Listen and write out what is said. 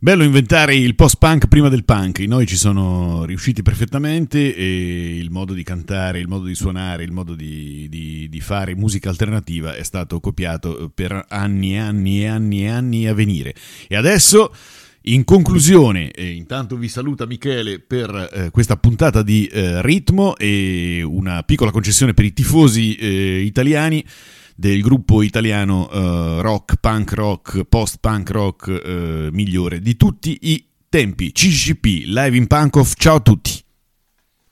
Bello inventare il post-punk prima del punk, i Noi ci sono riusciti perfettamente e il modo di cantare, il modo di suonare, il modo di fare musica alternativa è stato copiato per anni e anni e anni e anni a venire. E adesso, in conclusione, intanto vi saluta Michele per questa puntata di Ritmo e una piccola concessione per i tifosi italiani del gruppo italiano rock, punk rock, post-punk rock migliore di tutti i tempi, CCCP, Live in Pankow. Ciao a tutti!